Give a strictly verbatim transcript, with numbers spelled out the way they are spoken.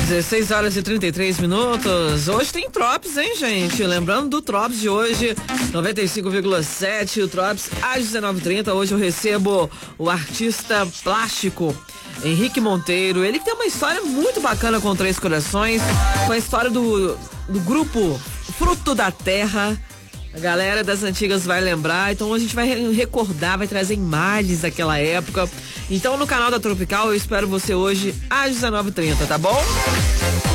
dezesseis horas e trinta e três minutos. Hoje tem Trops, hein, gente? Lembrando do Trops de hoje, noventa e cinco vírgula sete, o Trops às dezenove e trinta. Hoje eu recebo o artista plástico Henrique Monteiro. Ele que tem uma história muito bacana com Três Corações, com a história do, do grupo Fruto da Terra. A galera das antigas vai lembrar, então a gente vai recordar, vai trazer imagens daquela época. Então no canal da Tropical eu espero você hoje às dezenove e trinta, tá bom?